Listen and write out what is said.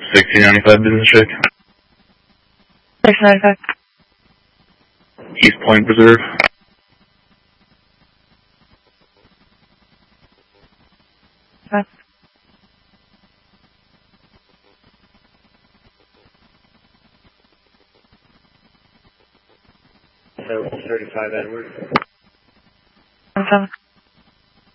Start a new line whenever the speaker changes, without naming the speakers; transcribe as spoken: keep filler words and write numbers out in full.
sixteen ninety-five business check.
six ninety-five.
East Point Preserve.
Five.
thirty-five Edward.
One seven.